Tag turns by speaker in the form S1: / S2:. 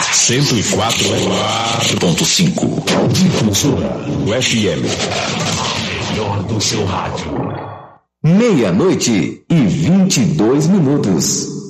S1: 104,5. Difusora FM. Melhor do seu rádio.
S2: 00:22.